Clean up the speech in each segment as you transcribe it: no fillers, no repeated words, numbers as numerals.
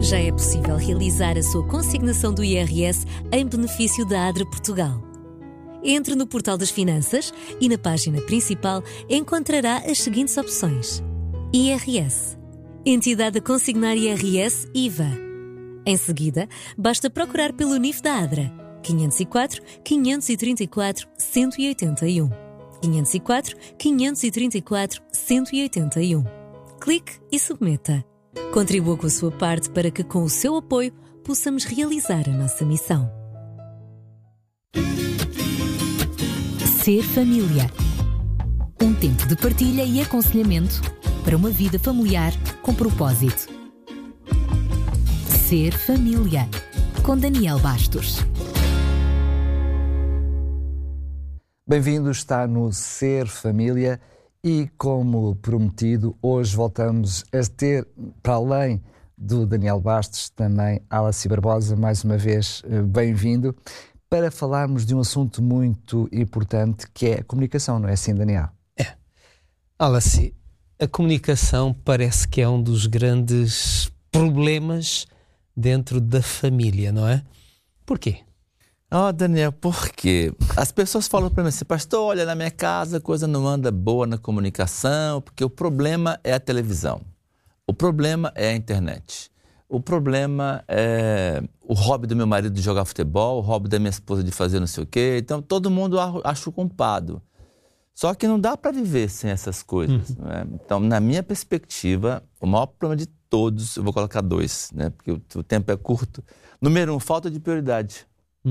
Já é possível realizar a sua consignação do IRS em benefício da ADRA Portugal. Entre no portal das finanças e na página principal encontrará as seguintes opções: IRS, entidade a consignar IRS IVA. Em seguida, basta procurar pelo NIF da ADRA 504 534 181. 504 534 181. Clique e submeta. Contribua com a sua parte para que, com o seu apoio, possamos realizar a nossa missão. Ser família. Um tempo de partilha e aconselhamento para uma vida familiar com propósito. Ser família. Com Daniel Bastos. Bem-vindos, está no Ser Família e, como prometido, hoje voltamos a ter, para além do Daniel Bastos, também Alice Barbosa, mais uma vez bem-vindo, para falarmos de um assunto muito importante que é a comunicação, não é assim, Daniel? É. Alice, a comunicação parece que é um dos grandes problemas dentro da família, não é? Porquê? Daniel, por quê? As pessoas falam para mim assim: pastor, olha, na minha casa a coisa não anda boa na comunicação, porque o problema é a televisão, o problema é a internet, o problema é o hobby do meu marido de jogar futebol, o hobby da minha esposa de fazer não sei o quê. Então todo mundo acha o culpado. Só que não dá para viver sem essas coisas. Né? Então, na minha perspectiva, o maior problema de todos, eu vou colocar 2, né? Porque o tempo é curto. Número 1, falta de prioridade.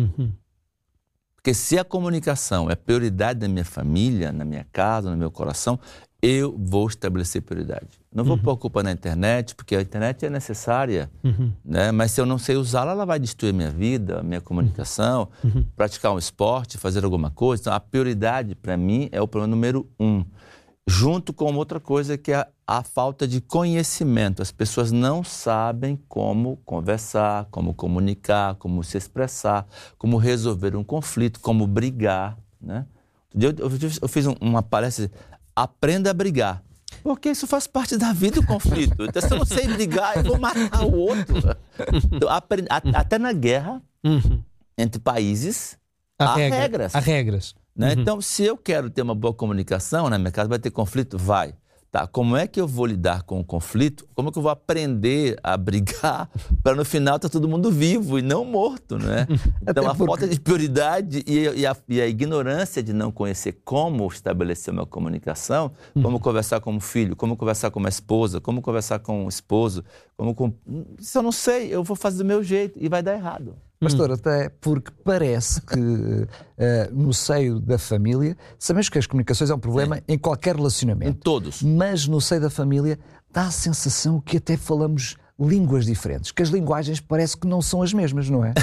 Porque se a comunicação é prioridade da minha família, na minha casa, no meu coração, eu vou estabelecer prioridade. Não vou pôr culpa na internet, porque a internet é necessária, né? Mas se eu não sei usá-la, ela vai destruir a minha vida, a minha comunicação, praticar um esporte, fazer alguma coisa. Então, a prioridade, para mim, é o problema número 1. Junto com outra coisa que é a falta de conhecimento. As pessoas não sabem como conversar, como comunicar, como se expressar, como resolver um conflito, como brigar, né? Eu fiz uma palestra, aprenda a brigar. Porque isso faz parte da vida, o conflito. Então, se eu não sei brigar, eu vou matar o outro. Então, até na guerra, entre países, há regras. Há regras. Né? Então, se eu quero ter uma boa comunicação na minha casa, vai ter conflito? Vai. Tá, como é que eu vou lidar com o conflito? Como é que eu vou aprender a brigar para no final estar todo mundo vivo e não morto, né? Então, a falta de prioridade e a ignorância de não conhecer como estabelecer uma comunicação, como conversar com o filho, como conversar com uma esposa, como conversar com o esposo, se eu não sei, eu vou fazer do meu jeito e vai dar errado. Pastor, até porque parece que no seio da família, sabemos que as comunicações é um problema em qualquer relacionamento. Em todos. Mas no seio da família dá a sensação que até falamos línguas diferentes, que as linguagens parece que não são as mesmas, não é?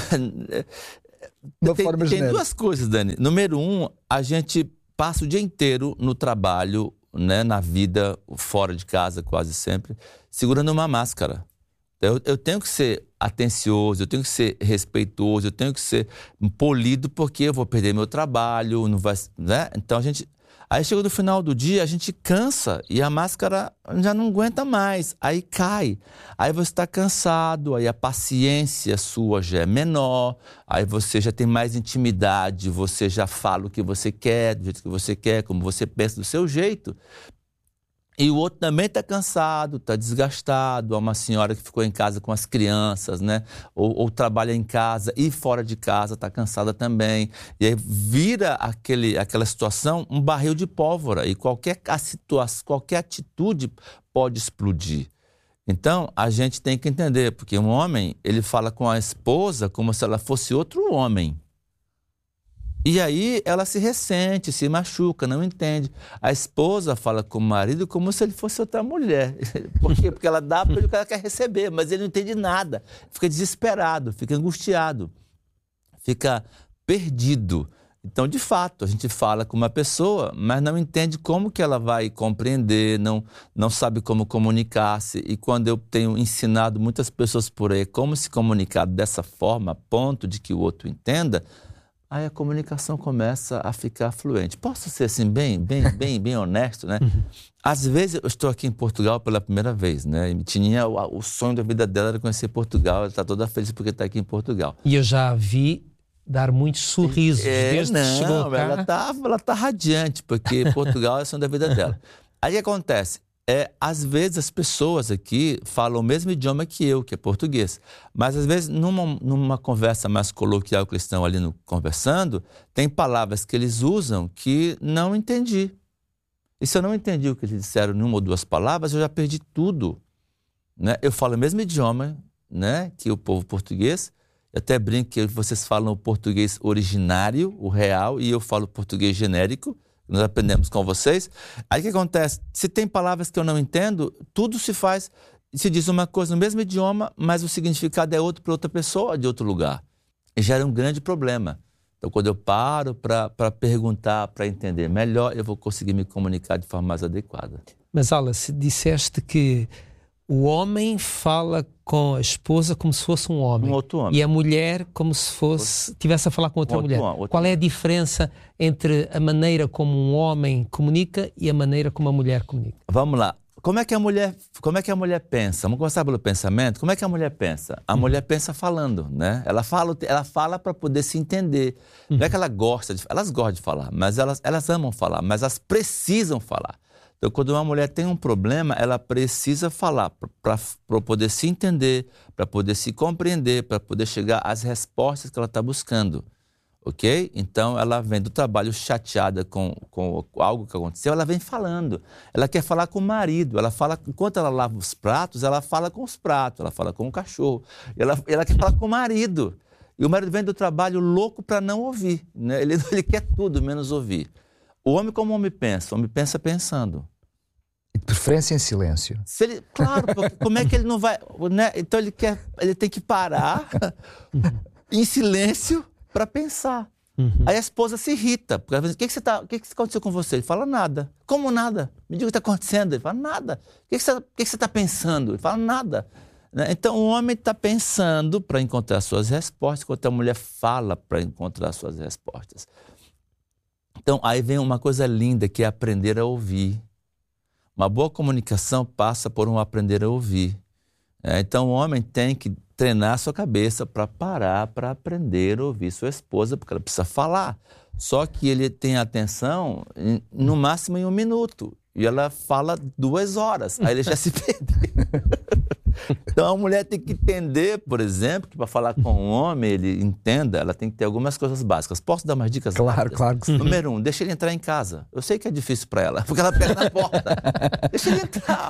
Tem 2 coisas, Dani. Número 1, a gente passa o dia inteiro no trabalho, né, na vida, fora de casa quase sempre, segurando uma máscara. Eu tenho que ser atencioso, eu tenho que ser respeitoso, eu tenho que ser polido, porque eu vou perder meu trabalho, não vai, né? Então aí chega no final do dia, a gente cansa e a máscara já não aguenta mais, aí cai, aí você está cansado, aí a paciência sua já é menor, aí você já tem mais intimidade, você já fala o que você quer, do jeito que você quer, como você pensa, do seu jeito. E o outro também está cansado, está desgastado. Há uma senhora que ficou em casa com as crianças, né? Ou trabalha em casa e fora de casa, está cansada também. E aí vira aquela situação um barril de pólvora e qualquer atitude pode explodir. Então, a gente tem que entender, porque um homem, ele fala com a esposa como se ela fosse outro homem. E aí ela se ressente, se machuca, não entende. A esposa fala com o marido como se ele fosse outra mulher. Por quê? Porque ela dá para ele o que ela quer receber, mas ele não entende nada. Fica desesperado, fica angustiado, fica perdido. Então, de fato, a gente fala com uma pessoa, mas não entende como que ela vai compreender, não sabe como comunicar-se. E quando eu tenho ensinado muitas pessoas por aí como se comunicar dessa forma, a ponto de que o outro entenda, aí a comunicação começa a ficar fluente. Posso ser assim, bem honesto, né? Às vezes, eu estou aqui em Portugal pela primeira vez, né? E tinha o sonho da vida dela era conhecer Portugal, ela está toda feliz porque está aqui em Portugal. E eu já a vi dar muitos sorrisos desde que chegou cá. Ela tá radiante, porque Portugal é o sonho da vida dela. Aí o que acontece? Às vezes as pessoas aqui falam o mesmo idioma que eu, que é português. Mas às vezes numa conversa mais coloquial que eles estão ali conversando, tem palavras que eles usam que não entendi. E se eu não entendi o que eles disseram em uma ou duas palavras, eu já perdi tudo. Né? Eu falo o mesmo idioma, né, que o povo português. Eu até brinco que vocês falam o português originário, o real, e eu falo o português genérico. Nós aprendemos com vocês. Aí o que acontece? Se tem palavras que eu não entendo, tudo se faz, se diz uma coisa no mesmo idioma, mas o significado é outro para outra pessoa de outro lugar. E gera um grande problema. Então, quando eu paro para perguntar, para entender melhor, eu vou conseguir me comunicar de forma mais adequada. Mas, Alice, disseste que o homem fala com a esposa como se fosse um homem. Um outro homem. E a mulher como se estivesse a falar com outra mulher. Qual é a diferença entre a maneira como um homem comunica e a maneira como a mulher comunica? Vamos lá. Como é que a mulher pensa? Vamos começar pelo pensamento. Como é que a mulher pensa? A mulher pensa falando, né? Ela fala para poder se entender. Não é que ela gosta elas gostam de falar, mas elas amam falar, mas elas precisam falar. Então, quando uma mulher tem um problema, ela precisa falar para poder se entender, para poder se compreender, para poder chegar às respostas que ela está buscando, ok? Então, ela vem do trabalho chateada com algo que aconteceu, ela vem falando. Ela quer falar com o marido, enquanto ela lava os pratos, ela fala com os pratos, ela fala com o cachorro, ela quer falar com o marido. E o marido vem do trabalho louco para não ouvir, né? Ele quer tudo menos ouvir. O homem, como o homem pensa pensando. E de preferência em silêncio. Claro, porque como é que ele não vai... Né? Então ele tem que parar em silêncio para pensar. Aí a esposa se irrita. Porque ela diz, o que aconteceu com você? Ele fala, nada. Como nada? Me diga o que está acontecendo. Ele fala, nada. O que você está pensando? Ele fala, nada. Né? Então o homem está pensando para encontrar suas respostas, enquanto a mulher fala para encontrar suas respostas. Então, aí vem uma coisa linda, que é aprender a ouvir. Uma boa comunicação passa por um aprender a ouvir. Então, o homem tem que treinar a sua cabeça para parar, para aprender a ouvir sua esposa, porque ela precisa falar. Só que ele tem atenção no máximo em 1 minuto. E ela fala 2 horas. Aí ele já se perdeu. Então, a mulher tem que entender, por exemplo, que para falar com um homem, ele entenda, ela tem que ter algumas coisas básicas. Posso dar umas dicas rápidas? Claro que sim. Número 1, deixa ele entrar em casa. Eu sei que é difícil para ela, porque ela pega na porta. Deixa ele entrar.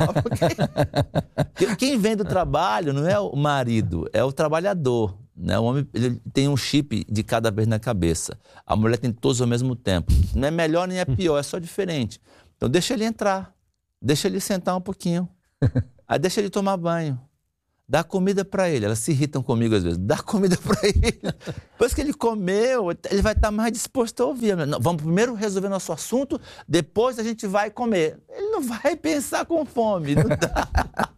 Porque quem vem do trabalho não é o marido, é o trabalhador. Né? O homem ele tem um chip de cada vez na cabeça. A mulher tem todos ao mesmo tempo. Não é melhor nem é pior, é só diferente. Então, deixa ele entrar. Deixa ele sentar um pouquinho. Aí deixa ele tomar banho. Dá comida para ele. Elas se irritam comigo às vezes. Dá comida para ele. Depois que ele comeu, ele vai estar mais disposto a ouvir. Não, vamos primeiro resolver nosso assunto, depois a gente vai comer. Ele não vai pensar com fome. Não dá.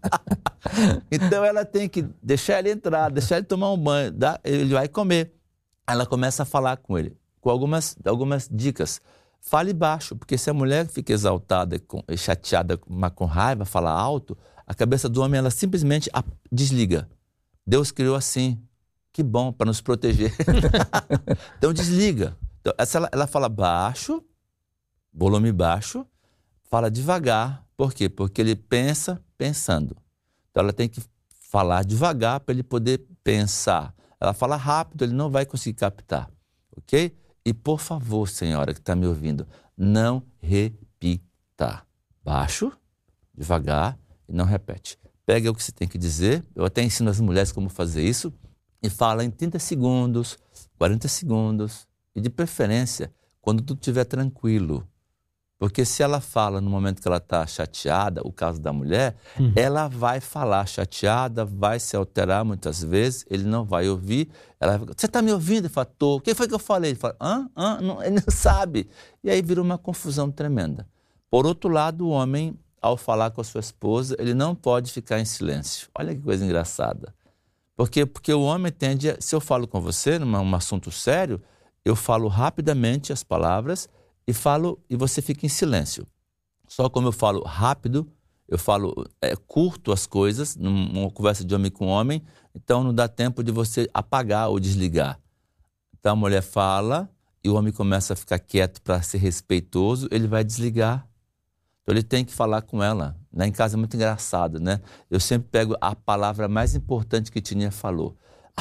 Então ela tem que deixar ele entrar, deixar ele tomar um banho. Ele vai comer. Ela começa a falar com ele, com algumas dicas. Fale baixo, porque se a mulher fica exaltada, chateada, com raiva, fala alto, a cabeça do homem ela simplesmente desliga. Deus criou assim. Que bom, para nos proteger. Então desliga. Então, ela fala baixo, volume baixo, fala devagar. Por quê? Porque ele pensa pensando. Então ela tem que falar devagar para ele poder pensar. Ela fala rápido, ele não vai conseguir captar. Ok? E, por favor, senhora que está me ouvindo, não repita. Baixo, devagar e não repete. Pega o que você tem que dizer. Eu até ensino as mulheres como fazer isso. E fala em 30 segundos, 40 segundos. E, de preferência, quando tudo estiver tranquilo. Porque se ela fala no momento que ela está chateada, o caso da mulher, ela vai falar chateada, vai se alterar muitas vezes, ele não vai ouvir. Ela vai, você está me ouvindo? Ele fala, tô. O que foi que eu falei? Ele fala, não, ele não sabe. E aí vira uma confusão tremenda. Por outro lado, o homem, ao falar com a sua esposa, ele não pode ficar em silêncio. Olha que coisa engraçada. Porque o homem tende, se eu falo com você num assunto sério, eu falo rapidamente as palavras e você fica em silêncio. Só como eu falo rápido, eu falo curto as coisas, numa conversa de homem com homem, então não dá tempo de você apagar ou desligar. Então a mulher fala e o homem começa a ficar quieto para ser respeitoso, ele vai desligar. Então ele tem que falar com ela. Lá em casa é muito engraçado, né? Eu sempre pego a palavra mais importante que Tininha falou.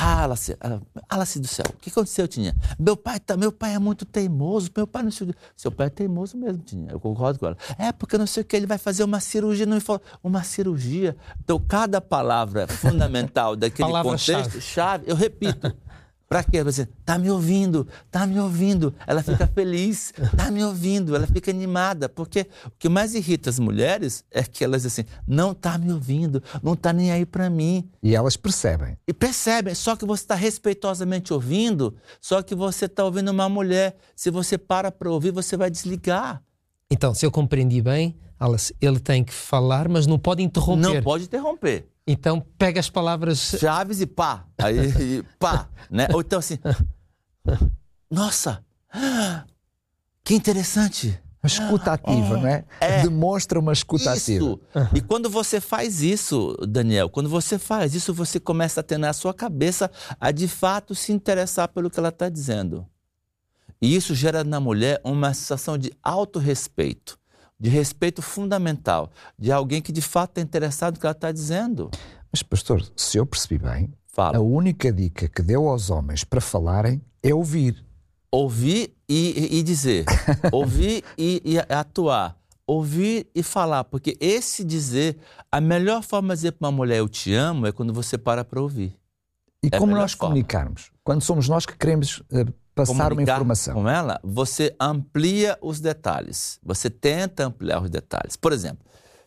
Alice do céu, o que aconteceu, Tininha? Meu pai é muito teimoso, meu pai não sei o que. Seu pai é teimoso mesmo, Tininha, eu concordo com ela. Porque não sei o que, ele vai fazer uma cirurgia, não me fala. Uma cirurgia? Então cada palavra fundamental daquele contexto, chave, eu repito. Para quê? Você tá me ouvindo. Ela fica feliz, tá me ouvindo, ela fica animada. Porque o que mais irrita as mulheres é que elas dizem assim, não tá me ouvindo, não tá nem aí para mim. E elas percebem. E percebem, só que você está respeitosamente ouvindo, só que você está ouvindo uma mulher. Se você para ouvir, você vai desligar. Então, se eu compreendi bem, Alice, ele tem que falar, mas não pode interromper. Não pode interromper. Então, pega as palavras... chaves e pá. Aí, pá. Né? Ou então assim... Nossa! Que interessante! Uma escuta ativa, não é? Demonstra uma escuta ativa. E quando você faz isso, Daniel, quando você faz isso, você começa a ter na sua cabeça a, de fato, se interessar pelo que ela está dizendo. E isso gera na mulher uma sensação de autorrespeito. De respeito fundamental, de alguém que de fato está interessado no que ela está dizendo. Mas, pastor, se eu percebi bem, Fala. A única dica que deu aos homens para falarem é ouvir. Ouvir e dizer. Ouvir e atuar. Ouvir e falar. Porque esse dizer, a melhor forma de dizer para uma mulher eu te amo é quando você para ouvir. E como nós comunicarmos? Quando somos nós que queremos passar uma informação com ela, você amplia os detalhes. Você tenta ampliar os detalhes. Por exemplo,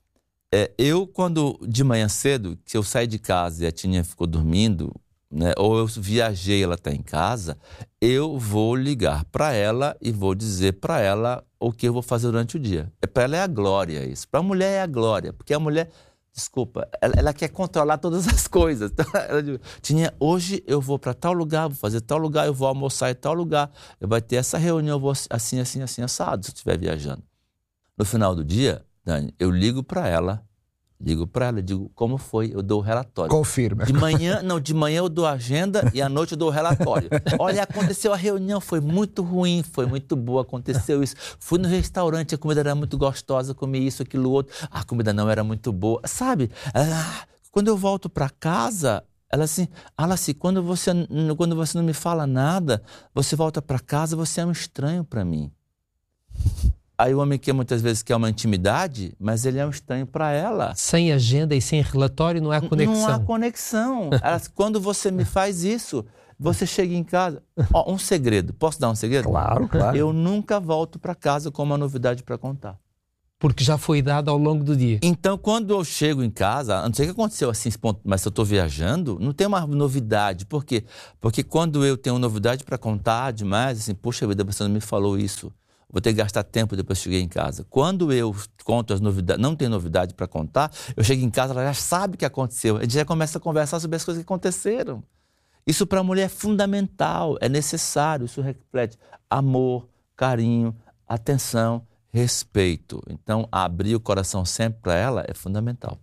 eu quando de manhã cedo, que eu saí de casa e a Tininha ficou dormindo, né, ou eu viajei, ela está em casa, eu vou ligar para ela e vou dizer para ela o que eu vou fazer durante o dia. Para ela é a glória isso. Para a mulher é a glória, porque a mulher... Desculpa, ela quer controlar todas as coisas. Ela diz, Tininha, hoje eu vou para tal lugar, vou fazer tal lugar, eu vou almoçar em tal lugar, eu vou ter essa reunião, eu vou assim, assado, se eu estiver viajando. No final do dia, Dani, eu ligo para ela, digo como foi, eu dou o relatório. Confirma. De manhã eu dou a agenda e à noite eu dou o relatório. Olha, aconteceu a reunião, foi muito ruim, foi muito boa, aconteceu isso. Fui no restaurante, a comida era muito gostosa, comi isso, aquilo, outro. A comida não era muito boa. Sabe, quando eu volto para casa, ela assim, quando você não me fala nada, você volta para casa, você é um estranho para mim. Aí o homem muitas vezes quer uma intimidade, mas ele é um estranho para ela. Sem agenda e sem relatório não há conexão. Não há conexão. Quando você me faz isso, você chega em casa... um segredo. Posso dar um segredo? Claro. Eu nunca volto para casa com uma novidade para contar. Porque já foi dado ao longo do dia. Então, quando eu chego em casa, a não sei o que aconteceu assim, mas se eu estou viajando, não tem uma novidade. Por quê? Porque quando eu tenho novidade para contar demais, assim, poxa vida, você não me falou isso. Vou ter que gastar tempo depois que cheguei em casa. Quando eu conto as novidades, não tem novidade para contar, eu chego em casa, ela já sabe o que aconteceu. A gente já começa a conversar sobre as coisas que aconteceram. Isso para a mulher é fundamental, é necessário. Isso reflete amor, carinho, atenção, respeito. Então, abrir o coração sempre para ela é fundamental.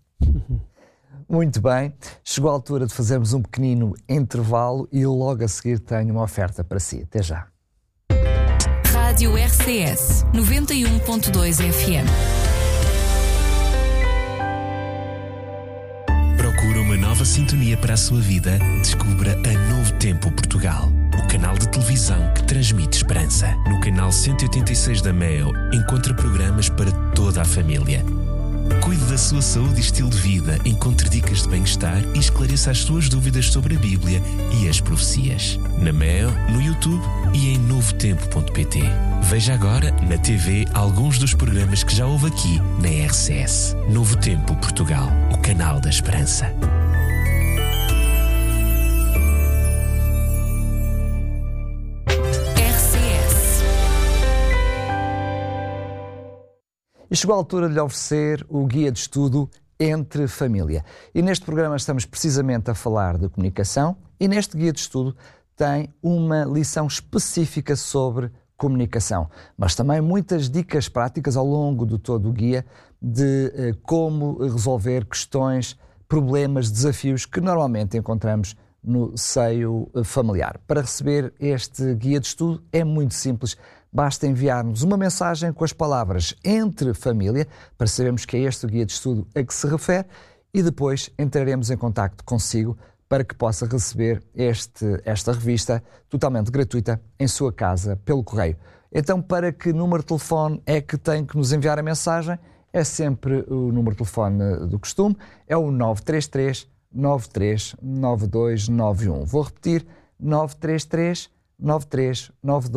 Muito bem. Chegou a altura de fazermos um pequenino intervalo e logo a seguir tenho uma oferta para si. Até já. Rádio RCS 91.2 FM. Procura uma nova sintonia para a sua vida? Descubra a Novo Tempo Portugal, o canal de televisão que transmite esperança. No canal 186 da MEO, encontra programas para toda a família. Cuide da sua saúde e estilo de vida, encontre dicas de bem-estar e esclareça as suas dúvidas sobre a Bíblia e as profecias. Na MEO, no YouTube e em novotempo.pt. Veja agora na TV alguns dos programas que já houve aqui na RCS. Novo Tempo Portugal, o canal da esperança. E chegou a altura de lhe oferecer o guia de estudo Entre Família. E neste programa estamos precisamente a falar de comunicação e neste guia de estudo tem uma lição específica sobre comunicação, mas também muitas dicas práticas ao longo de todo o guia de como resolver questões, problemas, desafios que normalmente encontramos no seio familiar. Para receber este guia de estudo é muito simples. Basta enviar-nos uma mensagem com as palavras "entre família", para sabermos que é este o guia de estudo a que se refere, e depois entraremos em contacto consigo para que possa receber esta revista totalmente gratuita em sua casa pelo correio. Então, para que número de telefone é que tem que nos enviar a mensagem? É sempre o número de telefone do costume, é o 933 93 9291. Vou repetir, 933 93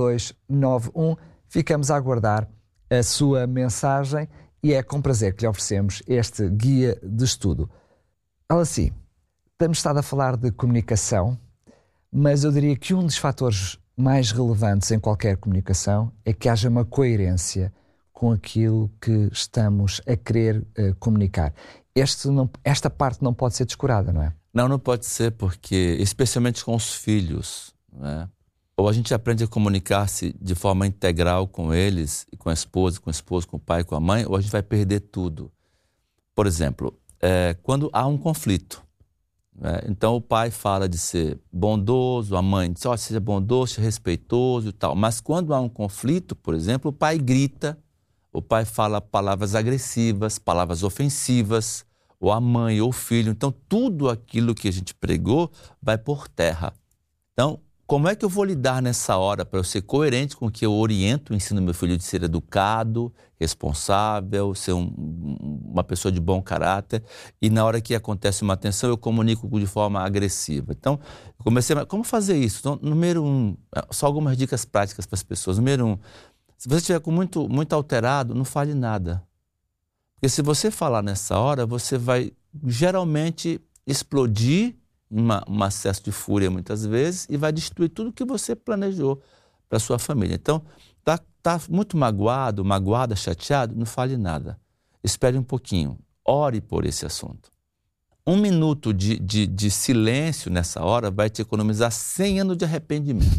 9291. Ficamos a aguardar a sua mensagem e é com prazer que lhe oferecemos este guia de estudo. Alice, temos estado a falar de comunicação, mas eu diria que um dos fatores mais relevantes em qualquer comunicação é que haja uma coerência com aquilo que estamos a querer comunicar. Esta parte não pode ser descurada, não é? Não pode ser, porque, especialmente com os filhos, né? Ou a gente aprende a comunicar-se de forma integral com eles, e com a esposa, com o esposo, com o pai, com a mãe, ou a gente vai perder tudo. Por exemplo, quando há um conflito, né? Então o pai fala de ser bondoso, a mãe diz, seja bondoso, seja respeitoso e tal. Mas quando há um conflito, por exemplo, o pai grita, o pai fala palavras agressivas, palavras ofensivas, ou a mãe ou o filho. Então tudo aquilo que a gente pregou vai por terra. Então, como é que eu vou lidar nessa hora para eu ser coerente com o que eu oriento, ensino meu filho de ser educado, responsável, ser uma pessoa de bom caráter, e na hora que acontece uma tensão eu comunico de forma agressiva. Então, eu comecei a... Como fazer isso? Então, número 1, só algumas dicas práticas para as pessoas. Número 1, se você estiver com muito alterado, não fale nada. Porque se você falar nessa hora, você vai geralmente explodir um acesso de fúria muitas vezes e vai destruir tudo que você planejou para sua família. Então, tá muito magoada, chateado, não fale nada. Espere um pouquinho, ore por esse assunto. 1 minuto de silêncio nessa hora vai te economizar 100 anos de arrependimento.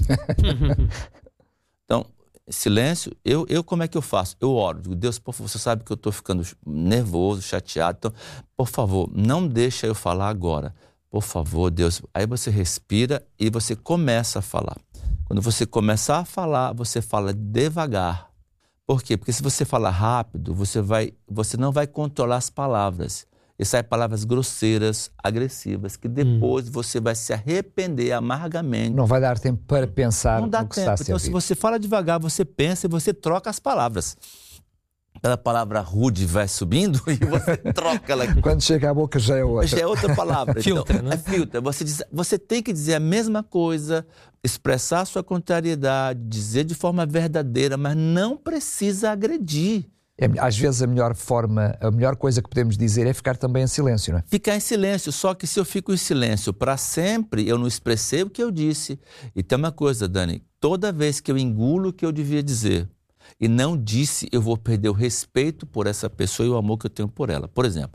Então, silêncio, eu como é que eu faço? Eu oro, digo, Deus, por favor, você sabe que eu estou ficando nervoso, chateado, então, por favor, não deixa eu falar agora. Por favor, Deus. Aí você respira e você começa a falar. Quando você começar a falar, você fala devagar. Por quê? Porque se você falar rápido, você não vai controlar as palavras. E saem palavras grosseiras, agressivas, que depois você vai se arrepender amargamente. Não vai dar tempo para pensar no que está a ser dito. Então, se você fala devagar, você pensa e você troca as palavras. Aquela palavra rude vai subindo e você troca ela. Quando chega à boca já é outra. Já é outra palavra. Filtra, então, né? Filtra. Você tem que dizer a mesma coisa, expressar a sua contrariedade, dizer de forma verdadeira, mas não precisa agredir. Às vezes a melhor coisa que podemos dizer é ficar também em silêncio, não é? Ficar em silêncio, só que se eu fico em silêncio para sempre, eu não expressei o que eu disse. E tem uma coisa, Dani, toda vez que eu engulo o que eu devia dizer, e não disse, eu vou perder o respeito por essa pessoa e o amor que eu tenho por ela. Por exemplo,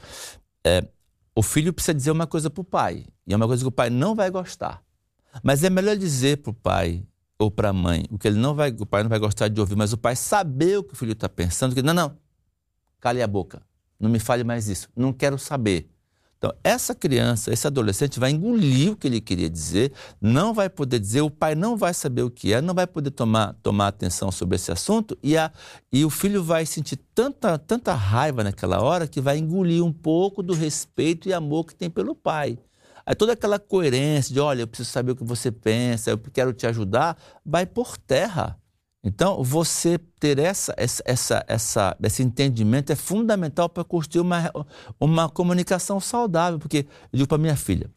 o filho precisa dizer uma coisa para o pai, e é uma coisa que o pai não vai gostar. Mas é melhor dizer para o pai ou para a mãe o que o pai não vai gostar de ouvir, mas o pai saber o que o filho está pensando, que não, cale a boca, não me fale mais isso, não quero saber. Então, essa criança, esse adolescente vai engolir o que ele queria dizer, não vai poder dizer, o pai não vai saber o que é, não vai poder tomar atenção sobre esse assunto e o filho vai sentir tanta raiva naquela hora que vai engolir um pouco do respeito e amor que tem pelo pai. Aí toda aquela coerência de, olha, eu preciso saber o que você pensa, eu quero te ajudar, vai por terra. Então, você ter esse entendimento é fundamental para construir uma comunicação saudável, porque eu digo para minha filha,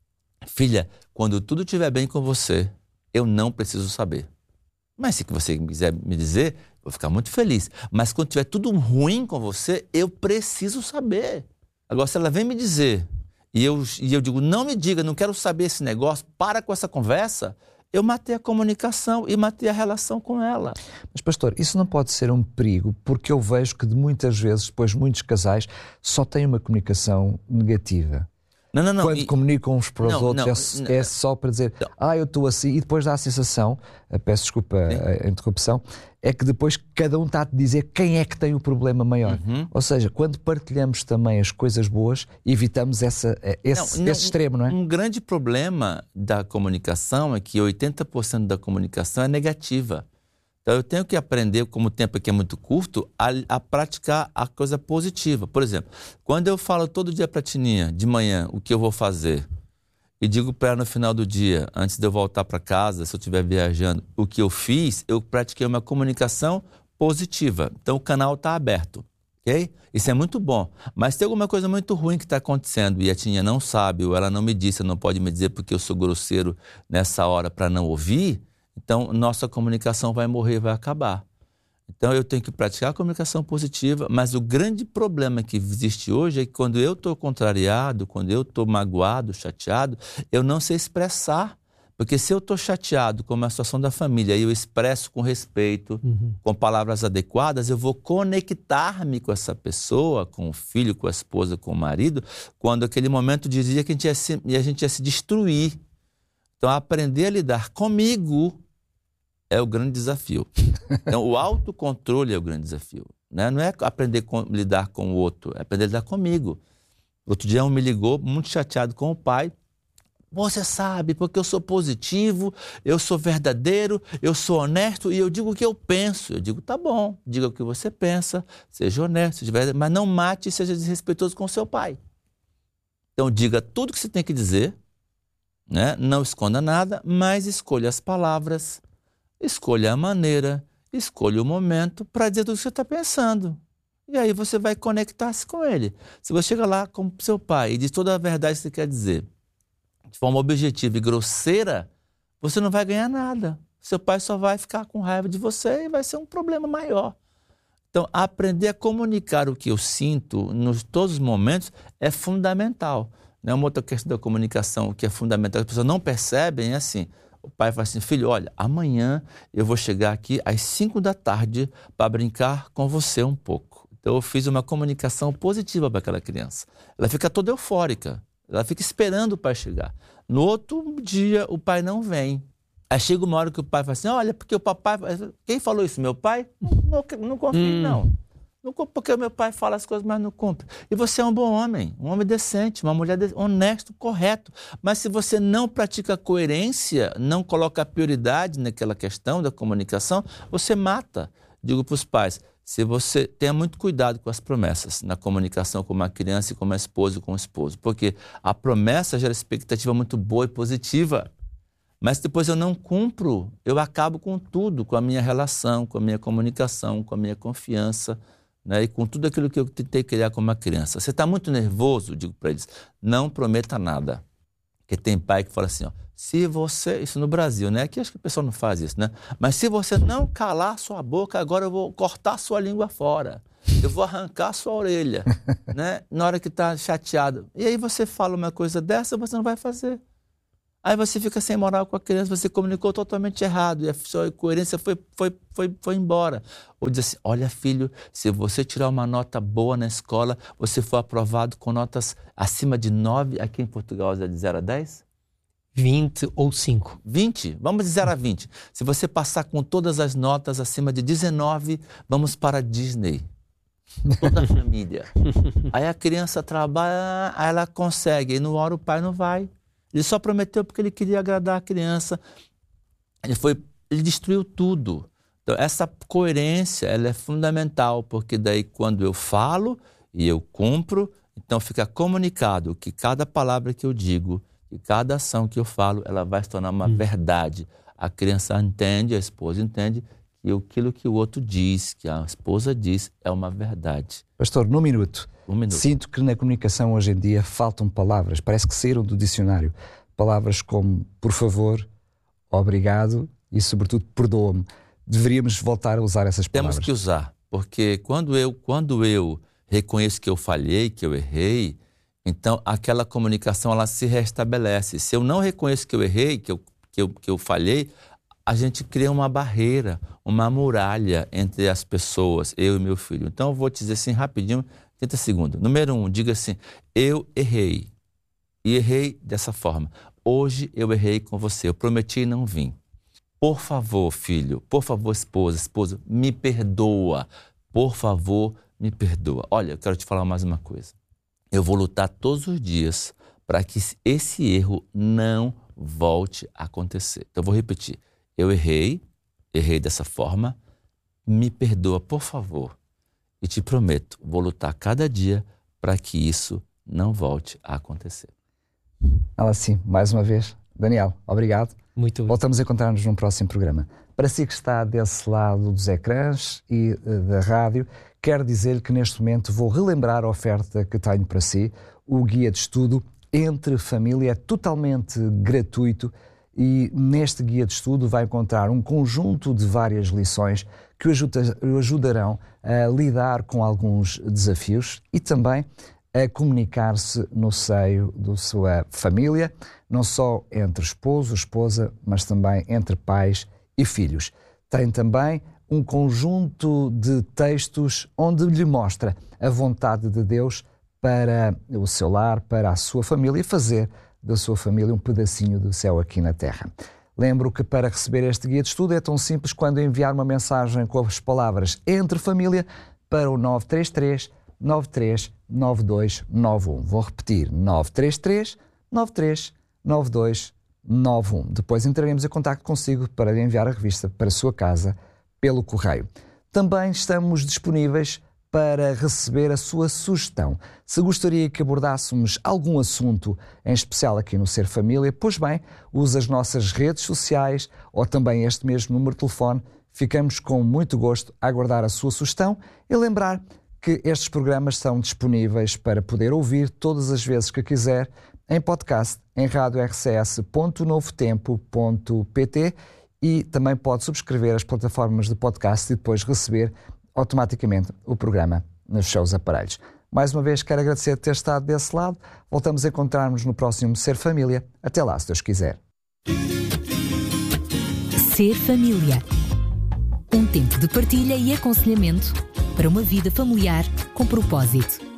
quando tudo estiver bem com você, eu não preciso saber. Mas se você quiser me dizer, eu vou ficar muito feliz. Mas quando estiver tudo ruim com você, eu preciso saber. Agora, se ela vem me dizer, e eu digo, não me diga, não quero saber esse negócio, para com essa conversa, eu matei a comunicação e matei a relação com ela. Mas, pastor, isso não pode ser um perigo, porque eu vejo que muitas vezes, depois muitos casais só têm uma comunicação negativa. Não. Quando comunicam uns para os outros, é só para dizer, eu estou assim, e depois dá a sensação, peço desculpa a interrupção, é que depois cada um está a dizer quem é que tem o problema maior. Ou seja, quando partilhamos também as coisas boas, evitamos esse extremo, não é? Um grande problema da comunicação é que 80% da comunicação é negativa. Então, eu tenho que aprender, como o tempo aqui é muito curto, a praticar a coisa positiva. Por exemplo, quando eu falo todo dia para a Tininha, de manhã, o que eu vou fazer, e digo para ela no final do dia, antes de eu voltar para casa, se eu estiver viajando, o que eu fiz, eu pratiquei uma comunicação positiva. Então, o canal está aberto, ok? Isso é muito bom. Mas tem alguma coisa muito ruim que está acontecendo e a Tininha não sabe, ou ela não me disse, não pode me dizer porque eu sou grosseiro nessa hora para não ouvir, então, nossa comunicação vai morrer, vai acabar. Então, eu tenho que praticar a comunicação positiva, mas o grande problema que existe hoje é que quando eu estou contrariado, quando eu estou magoado, chateado, eu não sei expressar. Porque se eu estou chateado com a situação da família e eu expresso com respeito, com palavras adequadas, eu vou conectar-me com essa pessoa, com o filho, com a esposa, com o marido, quando aquele momento dizia que a gente ia se destruir. Então, aprender a lidar comigo é o grande desafio. Então, o autocontrole é o grande desafio. Né? Não é aprender a lidar com o outro, é aprender a lidar comigo. Outro dia, um me ligou, muito chateado com o pai. Você sabe, porque eu sou positivo, eu sou verdadeiro, eu sou honesto e eu digo o que eu penso. Eu digo, tá bom, diga o que você pensa, seja honesto, seja verdadeiro, mas não mate e seja desrespeitoso com o seu pai. Então, diga tudo o que você tem que dizer, né? Não esconda nada, mas escolha as palavras, escolha a maneira, escolha o momento para dizer tudo o que você está pensando. E aí você vai conectar-se com ele. Se você chega lá com seu pai e diz toda a verdade que você quer dizer, de forma objetiva e grosseira, você não vai ganhar nada. Seu pai só vai ficar com raiva de você e vai ser um problema maior. Então, aprender a comunicar o que eu sinto nos todos os momentos é fundamental. Uma outra questão da comunicação que é fundamental, que as pessoas não percebem, é assim, o pai fala assim, filho, olha, amanhã eu vou chegar aqui às 5 da tarde para brincar com você um pouco. Então eu fiz uma comunicação positiva para aquela criança. Ela fica toda eufórica, ela fica esperando o pai chegar. No outro dia o pai não vem. Aí chega uma hora que o pai fala assim, olha, porque o papai... Quem falou isso? Meu pai? Não confio, não. Porque o meu pai fala as coisas, mas não cumpre. E você é um bom homem, um homem decente, uma mulher honesto, correto. Mas se você não pratica a coerência, não coloca a prioridade naquela questão da comunicação, você mata. Digo para os pais, se você tenha muito cuidado com as promessas na comunicação com uma criança e com uma esposa e com um esposo. Porque a promessa gera expectativa muito boa e positiva. Mas depois eu não cumpro, eu acabo com tudo, com a minha relação, com a minha comunicação, com a minha confiança, né? E com tudo aquilo que eu tentei criar como uma criança. Você está muito nervoso, digo para eles, não prometa nada. Porque tem pai que fala assim, ó, se você, isso no Brasil, né? Aqui acho que o pessoal não faz isso, né? Mas se você não calar sua boca, agora eu vou cortar sua língua fora. Eu vou arrancar sua orelha, né? Na hora que está chateado. E aí você fala uma coisa dessa, você não vai fazer. Aí você fica sem moral com a criança, você comunicou totalmente errado e a sua coerência foi embora. Ou diz assim, olha filho, se você tirar uma nota boa na escola, você for aprovado com notas acima de 9, aqui em Portugal é de 0 a 10? 20 ou 5. 20? Vamos de 0 a 20. Se você passar com todas as notas acima de 19, vamos para a Disney. Toda a família. Aí a criança trabalha, aí ela consegue, e no hora o pai não vai. Ele só prometeu porque ele queria agradar a criança. Ele destruiu tudo. Então, essa coerência ela é fundamental, porque daí quando eu falo e eu cumpro, então fica comunicado que cada palavra que eu digo, que cada ação que eu falo, ela vai se tornar uma verdade. A criança entende, a esposa entende, que aquilo que o outro diz, que a esposa diz, é uma verdade. Pastor, num minuto. Sinto que na comunicação hoje em dia faltam palavras, parece que saíram do dicionário. Palavras como por favor, obrigado e sobretudo perdoa-me. Deveríamos voltar a usar essas palavras. Temos que usar, porque quando eu reconheço que eu falhei, que eu errei, então aquela comunicação ela se restabelece. Se eu não reconheço que eu errei, que eu falhei, a gente cria uma barreira, uma muralha entre as pessoas, eu e meu filho. Então eu vou te dizer assim rapidinho, 30 segundos. Número 1, diga assim, eu errei. E errei dessa forma. Hoje eu errei com você, eu prometi e não vim. Por favor, filho, por favor, esposa, me perdoa. Por favor, me perdoa. Olha, eu quero te falar mais uma coisa. Eu vou lutar todos os dias para que esse erro não volte a acontecer. Então eu vou repetir. Eu errei dessa forma, me perdoa, por favor. E te prometo, vou lutar cada dia para que isso não volte a acontecer. Sim, mais uma vez, Daniel, obrigado. Muito bem. Voltamos a encontrar-nos num próximo programa. Para si que está desse lado dos ecrãs e da rádio, quero dizer-lhe que neste momento vou relembrar a oferta que tenho para si, o guia de estudo Entre Família, é totalmente gratuito e neste guia de estudo vai encontrar um conjunto de várias lições que o ajudarão a lidar com alguns desafios e também a comunicar-se no seio da sua família, não só entre esposo, esposa, mas também entre pais e filhos. Tem também um conjunto de textos onde lhe mostra a vontade de Deus para o seu lar, para a sua família e fazer da sua família um pedacinho do céu aqui na Terra. Lembro que para receber este guia de estudo é tão simples quando enviar uma mensagem com as palavras Entre Família para o 933 93 9291. Vou repetir, 933 93 9291. Depois entraremos em contacto consigo para lhe enviar a revista para a sua casa pelo correio. Também estamos disponíveis para receber a sua sugestão. Se gostaria que abordássemos algum assunto em especial aqui no Ser Família, pois bem, use as nossas redes sociais ou também este mesmo número de telefone. Ficamos com muito gosto a aguardar a sua sugestão e lembrar que estes programas são disponíveis para poder ouvir todas as vezes que quiser em podcast em radiorcs.novotempo.pt e também pode subscrever as plataformas de podcast e depois receber automaticamente o programa nos seus aparelhos. Mais uma vez quero agradecer ter estado desse lado. Voltamos a encontrar-nos no próximo Ser Família. Até lá, se Deus quiser. Ser Família. Um tempo de partilha e aconselhamento para uma vida familiar com propósito.